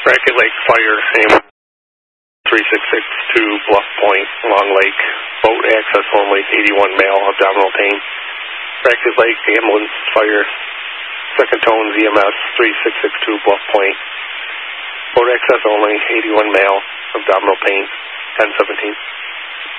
Racket Lake Fire, ambulance 3662 Bluff Point, Long Lake. Boat access only, 81 male, abdominal pain. Racket Lake Ambulance Fire, second tone VMS 3662 Bluff Point. Boat access only, 81 male, abdominal pain, 1017.